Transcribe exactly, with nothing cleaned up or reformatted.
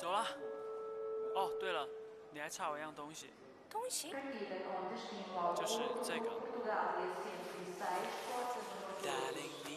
走啦。哦，对了，你还差我一样东西， 东西？ 就是这个。